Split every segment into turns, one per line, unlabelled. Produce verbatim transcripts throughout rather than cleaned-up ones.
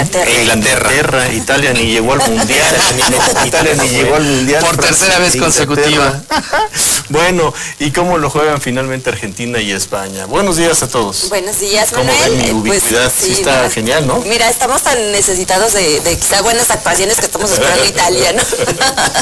Inglaterra.
Inglaterra.
Inglaterra. Italia ni llegó al mundial. Italia ni llegó al mundial.
Por tercera vez consecutiva.
Bueno, ¿y cómo lo juegan finalmente Argentina y España? Buenos días a todos.
Buenos días,
¿Cómo
Manuel?
ven mi ubicuidad?
Pues,
sí, sí está
mira,
genial, ¿no?
Mira, estamos tan necesitados de, de quizá buenas actuaciones que estamos esperando Italia, ¿no? Que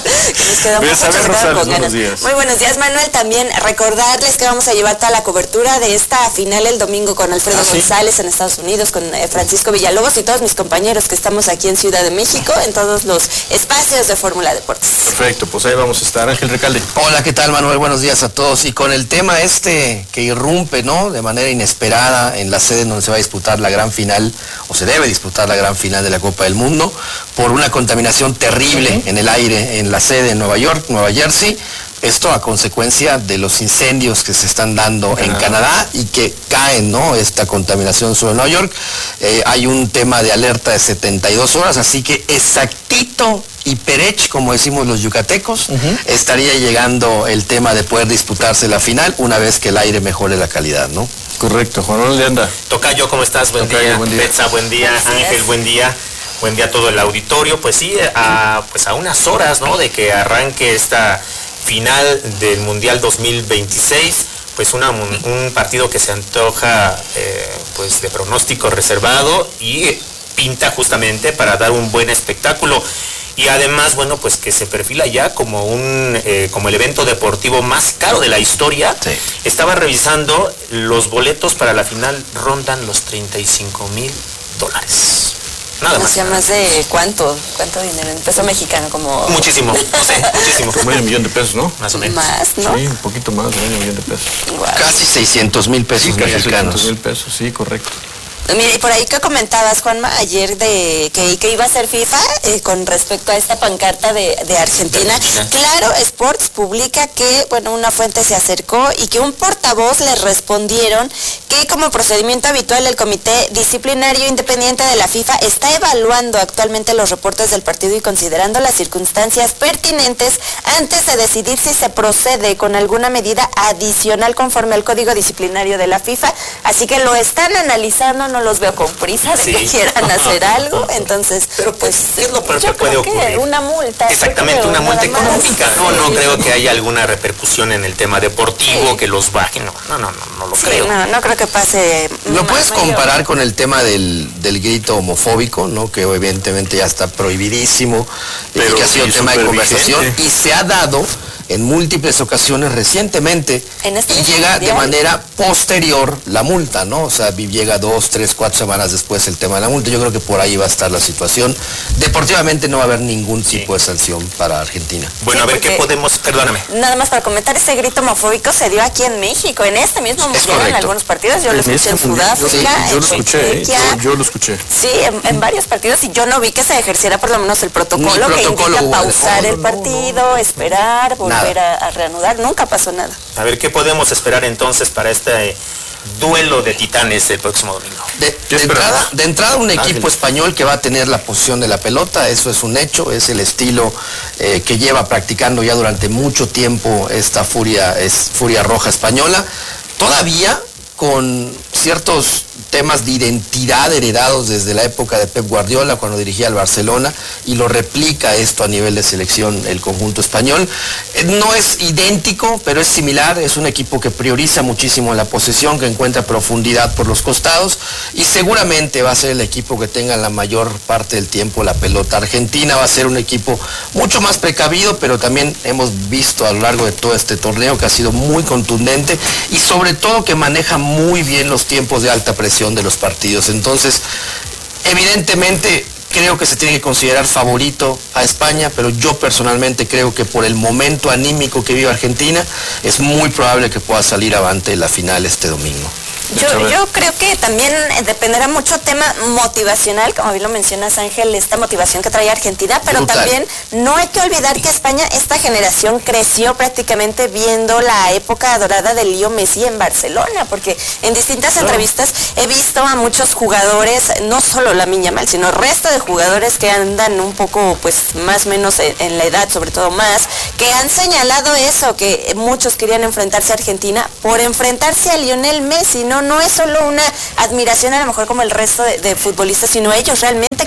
nos quedamos
Pues,
mucho, se
Rosales,
quedan con
buenos
ganas.
días.
Muy buenos días, Manuel. También recordarles que vamos a llevar toda la cobertura de esta final el domingo con Alfredo
Ah, ¿sí?
González en Estados Unidos, con eh, Francisco Villalobos y todos mis compañeros que estamos aquí en Ciudad de México, en todos los espacios de Fórmula Deportes.
Perfecto, pues ahí vamos a estar. Ángel Recalde.
Hola, ¿qué tal, Manuel? Buenos días a todos. Y con el tema este que irrumpe, ¿no?, de manera inesperada en la sede donde se va a disputar la gran final, o se debe disputar la gran final de la Copa del Mundo, por una contaminación terrible uh-huh. en el aire en la sede en Nueva York, Nueva Jersey. Esto a consecuencia de los incendios que se están dando en Canadá y que caen, ¿no?, esta contaminación sobre Nueva York. Eh, hay un tema de alerta de setenta y dos horas, así que exactito y perech, como decimos los yucatecos, uh-huh. estaría llegando el tema de poder disputarse la final una vez que el aire mejore la calidad, ¿no?
Correcto. Juan Manuel de Anda.
Tocayo, ¿cómo estás? Buen
Tocayo,
día.
buen día.
Betsa, buen día. Ángel, buen día. Buen día a todo el auditorio. Pues sí, a, pues a unas horas, ¿no?, de que arranque esta final del Mundial dos mil veintiséis, pues una, un partido que se antoja eh, pues de pronóstico reservado y pinta justamente para dar un buen espectáculo. Y además, bueno, pues que se perfila ya como un eh, como el evento deportivo más caro de la historia.
Sí.
Estaba revisando, los boletos para la final rondan los treinta y cinco mil dólares. Nada más.
O sea, más de cuánto, cuánto dinero, en peso mexicano, como...
Muchísimo, no sé, muchísimo.
Como medio millón de pesos, ¿no?
Más o menos.
Más, ¿no?
Sí, un poquito más de medio millón de pesos.
Wow.
Casi seiscientos mil pesos
Sí, casi
mexicanos.
seiscientos mil pesos, sí, correcto.
Mira, y por ahí que comentabas, Juanma, ayer de que, que iba a ser FIFA eh, con respecto a esta pancarta de, de Argentina.
Argentina.
Claro, Sports publica que, bueno, una fuente se acercó y que un portavoz les respondieron que como procedimiento habitual el Comité Disciplinario Independiente de la FIFA está evaluando actualmente los reportes del partido y considerando las circunstancias pertinentes antes de decidir si se procede con alguna medida adicional conforme al Código Disciplinario de la FIFA. Así que lo están analizando, no los veo con prisa de
Sí.
que quieran hacer algo, entonces,
Pero pues, ¿qué es lo peor que
yo
puede
creo que
ocurrir?
una multa.
Exactamente,
yo creo,
una multa
nada más.
económica. No, no
Sí.
creo que haya alguna repercusión en el tema deportivo,
Sí.
que los bajen. No, no, no, no, no lo
Sí,
creo.
no, no creo que pase.
¿Lo
ma-
puedes
mayor.
comparar con el tema del, del grito homofóbico, ¿no?, que evidentemente ya está prohibidísimo,
Pero
y que ha sido
sí,
tema de
súper
conversación
vigente.
y se ha dado en múltiples ocasiones recientemente
En este
y
mismo
llega de
mundial.
manera posterior la multa, ¿no? O sea, llega dos, tres, cuatro semanas después el tema de la multa. Yo creo que por ahí va a estar la situación. Deportivamente no va a haber ningún tipo de sanción para Argentina.
Bueno,
Sí,
a ver
porque-
qué podemos, perdóname.
Nada más para comentar, ese grito homofóbico se dio aquí en México, en este mismo mundial, en
correcto.
algunos partidos. Yo lo
En
escuché en
este mundial,
Sudáfrica,
sí, yo
en
lo escuché, ¿eh?
Chequia.
yo, yo lo escuché.
Sí, en, en varios partidos, y yo no vi que se ejerciera por lo menos el protocolo,
Ni
que
protocolo
indica
hubo.
pausar
No,
el
no,
partido, esperar, volver a, a reanudar. Nunca pasó nada.
A ver qué podemos esperar entonces para este duelo de titanes el próximo domingo.
De,
¿Qué
de
esperamos?
entrada, de entrada un equipo
Ángel.
español que va a tener la posición de la pelota, eso es un hecho, es el estilo eh, que lleva practicando ya durante mucho tiempo esta furia, es furia roja española, todavía con ciertos temas de identidad heredados desde la época de Pep Guardiola cuando dirigía al Barcelona, y lo replica esto a nivel de selección el conjunto español. Eh, No es idéntico, pero es similar, es un equipo que prioriza muchísimo la posesión, que encuentra profundidad por los costados, y seguramente va a ser el equipo que tenga la mayor parte del tiempo la pelota. Argentina va a ser un equipo mucho más precavido, pero también hemos visto a lo largo de todo este torneo que ha sido muy contundente y sobre todo que maneja muy bien los tiempos de alta presión de los partidos. Entonces, evidentemente creo que se tiene que considerar favorito a España, pero yo personalmente creo que por el momento anímico que vive Argentina, es muy probable que pueda salir avante en la final este domingo.
Yo, yo creo que también dependerá mucho tema motivacional, como bien lo mencionas, Ángel, esta motivación que trae Argentina, pero
Brutal.
también no hay que olvidar que España, esta generación creció prácticamente viendo la época dorada de Leo Messi en Barcelona, porque en distintas
Claro.
entrevistas he visto a muchos jugadores, no solo Lamine Yamal, sino el resto de jugadores que andan un poco, pues, más o menos en, en la edad, sobre todo más, que han señalado eso, que muchos querían enfrentarse a Argentina por enfrentarse a Lionel Messi, ¿no? No es solo una admiración a lo mejor como el resto de, de futbolistas, sino ellos realmente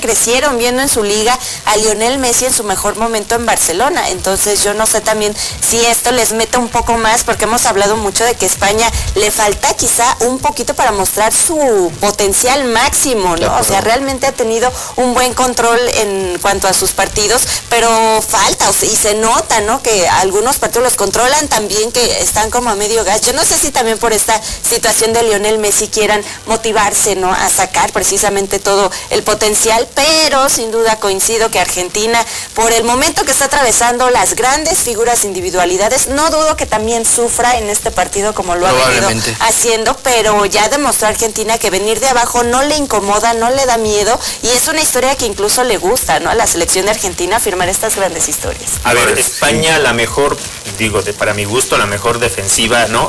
crecieron viendo en su liga a Lionel Messi en su mejor momento en Barcelona. Entonces yo no sé también si esto les mete un poco más, porque hemos hablado mucho de que España le falta quizá un poquito para mostrar su potencial máximo, ¿no? O sea, realmente ha tenido un buen control en cuanto a sus partidos, pero falta, o sea, y se nota, ¿no? Que algunos partidos los controlan también, que están como a medio gas. Yo no sé si también por esta situación de Lionel Messi quieran motivarse, ¿no? A sacar precisamente todo el potencial, pero sin duda coincido que Argentina, por el momento que está atravesando las grandes figuras, individualidades, no dudo que también sufra en este partido como lo ha venido haciendo, pero ya demostró a Argentina que venir de abajo no le incomoda, no le da miedo, y es una historia que incluso le gusta, ¿no? A la selección de Argentina firmar estas grandes historias.
A ver, España la mejor, digo, de, para mi gusto, la mejor defensiva, ¿no?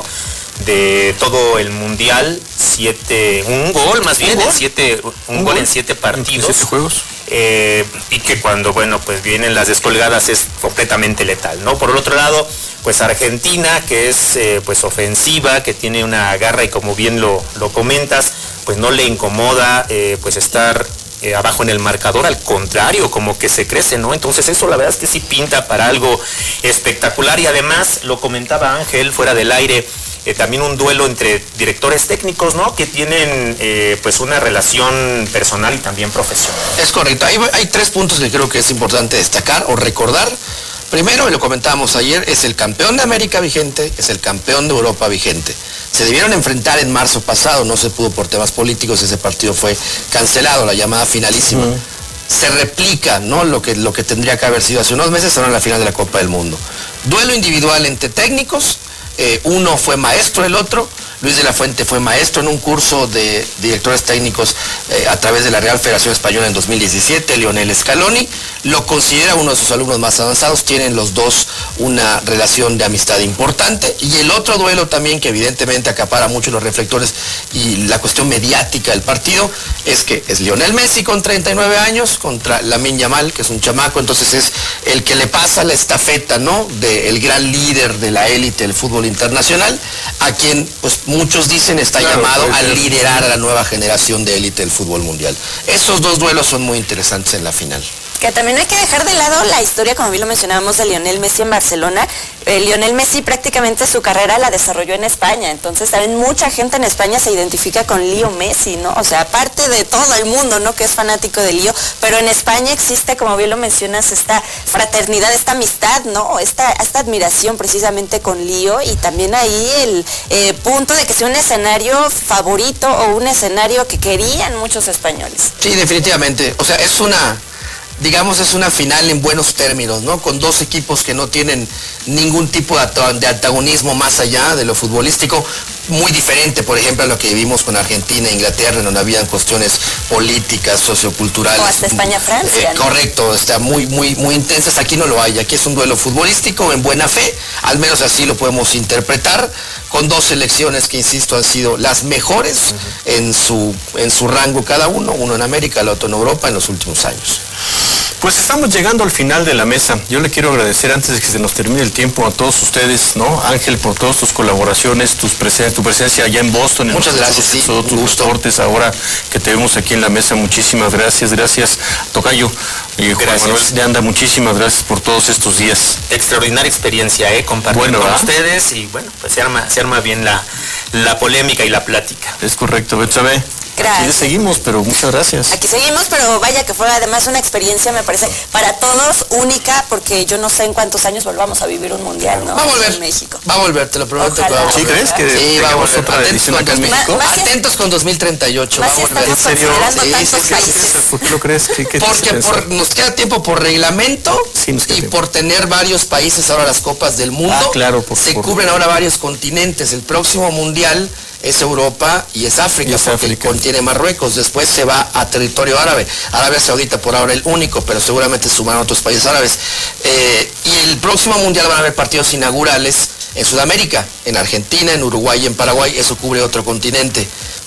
De todo el mundial, siete, un gol más bien, en siete, un, un gol en siete partidos.
¿Siete juegos?
Eh, y que cuando, bueno, pues vienen las descolgadas es completamente letal, ¿no? Por el otro lado, pues Argentina, que es eh, pues ofensiva, que tiene una garra y como bien lo, lo comentas, pues no le incomoda eh, pues estar eh, abajo en el marcador, al contrario, como que se crece, ¿no? Entonces eso la verdad es que sí pinta para algo espectacular, y además, lo comentaba Ángel fuera del aire, Eh, también un duelo entre directores técnicos, ¿no? Que tienen eh, pues una relación personal y también profesional.
Es correcto. Hay, hay tres puntos que creo que es importante destacar o recordar. Primero, y lo comentábamos ayer, es el campeón de América vigente, es el campeón de Europa vigente. Se debieron enfrentar en marzo pasado, no se pudo por temas políticos, ese partido fue cancelado, la llamada finalísima. Uh-huh. Se replica, ¿no? Lo que, lo que tendría que haber sido hace unos meses, ahora en la final de la Copa del Mundo. Duelo individual entre técnicos. Eh, uno fue maestro, el otro, Luis de la Fuente fue maestro en un curso de directores técnicos eh, a través de la Real Federación Española en dos mil diecisiete, Lionel Scaloni, lo considera uno de sus alumnos más avanzados, tienen los dos una relación de amistad importante, y el otro duelo también que evidentemente acapara mucho los reflectores y la cuestión mediática del partido, es que es Lionel Messi con treinta y nueve años contra Lamine Yamal, que es un chamaco, entonces es el que le pasa la estafeta, ¿no? Del gran líder de la élite del fútbol internacional, a quien pues muchos dicen está claro, llamado a liderar a la nueva generación de élite del fútbol mundial. Esos dos duelos son muy interesantes en la final.
Que también hay que dejar de lado la historia, como bien lo mencionábamos, de Lionel Messi en Barcelona. Eh, Lionel Messi prácticamente su carrera la desarrolló en España, entonces también mucha gente en España se identifica con Leo Messi, ¿no? O sea, aparte de todo el mundo, ¿no? Que es fanático de Leo, pero en España existe, como bien lo mencionas, esta fraternidad, esta amistad, ¿no? Esta, esta admiración precisamente con Leo, y también ahí el eh, punto de que sea un escenario favorito o un escenario que querían muchos españoles.
Sí, definitivamente. O sea, es una... digamos, es una final en buenos términos, ¿no? Con dos equipos que no tienen ningún tipo de antagonismo más allá de lo futbolístico, muy diferente, por ejemplo, a lo que vivimos con Argentina e Inglaterra, donde habían cuestiones políticas, socioculturales.
O hasta España-Francia.
Eh, ¿no? Correcto, está muy, muy, muy intensas. Aquí no lo hay, aquí es un duelo futbolístico en buena fe, al menos así lo podemos interpretar, con dos selecciones que, insisto, han sido las mejores uh-huh. en su, en su rango cada uno, uno en América, el otro en Europa, en los últimos años.
Pues estamos llegando al final de la mesa. Yo le quiero agradecer, antes de que se nos termine el tiempo, a todos ustedes, ¿no? Ángel, por todas tus colaboraciones, tus presen tu presencia allá en Boston. En
Muchas gracias, sí,
todos tus reportes ahora que te vemos aquí en la mesa. Muchísimas gracias, gracias, Tocayo. Y Juan Manuel de Anda, muchísimas gracias por todos estos días.
Extraordinaria experiencia, ¿eh? Compartir bueno, con ¿verdad? ustedes, y bueno, pues se arma, se arma bien la, la polémica y la plática.
Es correcto, Betsabe.
Gracias.
Aquí seguimos, pero muchas gracias.
Aquí seguimos, pero vaya que fue además una experiencia, me parece, para todos única, porque yo no sé en cuántos años volvamos a vivir un mundial, ¿no?
Va a volver.
En México.
Va a volver, te lo prometo.
Ojalá,
que va a volver.
¿Sí crees que
sí, va a volver.
otra edición acá en México?
Más,
Atentos con dos mil treinta y ocho.
Más va a volver.
¿En serio?
Sí,
sí, sí,
países.
¿Por qué lo crees? ¿Qué, qué
Porque por, nos queda tiempo por reglamento
sí, nos queda
y
tiempo.
por tener varios países ahora las copas del mundo.
Ah, claro, por,
se
por,
cubren ahora varios continentes. El próximo mundial es Europa y es África, y es porque África. Contiene Marruecos. Después se va a territorio árabe. Arabia Saudita por ahora el único, pero seguramente sumarán otros países árabes. Eh, y el próximo mundial van a haber partidos inaugurales en Sudamérica, en Argentina, en Uruguay y en Paraguay. Eso cubre otro continente.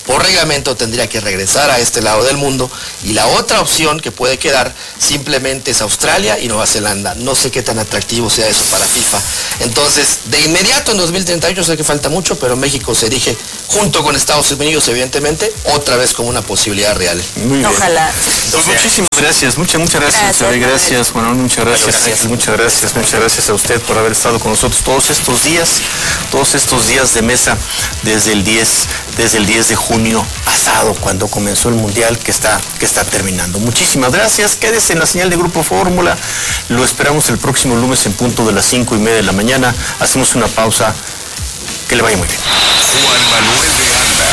por reglamento tendría que regresar a este lado del mundo, y la otra opción que puede quedar simplemente es Australia y Nueva Zelanda. No sé qué tan atractivo sea eso para FIFA. Entonces, de inmediato en dos mil treinta y ocho, sé que falta mucho, pero México se erige junto con Estados Unidos, evidentemente, otra vez como una posibilidad real.
Muy bien.
Ojalá.
Pues muchísimas gracias, muchas, muchas gracias,
Gracias,
David,
Manuel.
gracias, bueno, muchas gracias,
Gracias.
muchas gracias, muchas gracias a usted por haber estado con nosotros todos estos días, todos estos días de mesa, desde el diez, desde el diez de junio pasado, cuando comenzó el Mundial que está, que está terminando. Muchísimas gracias, quédese en la señal de Grupo Fórmula, lo esperamos el próximo lunes en punto de las cinco y media de la mañana, hacemos una pausa, que le vaya muy bien.
Juan Manuel de Anda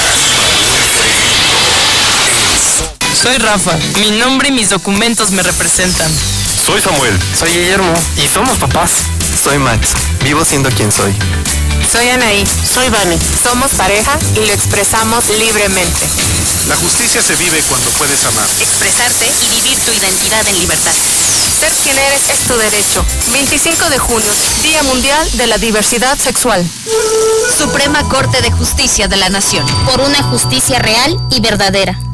y Manuel Peregrino.
Soy Rafa, mi nombre y mis documentos me representan.
Soy Samuel.
Soy Guillermo y somos papás.
Soy Max. Vivo siendo quien soy.
Soy Anaí. Soy Vani. Somos pareja y lo expresamos libremente.
La justicia se vive cuando puedes amar.
Expresarte y vivir tu identidad en libertad.
Ser quien eres es tu derecho. veinticinco de junio, Día Mundial de la Diversidad Sexual.
Suprema Corte de Justicia de la Nación.
Por una justicia real y verdadera.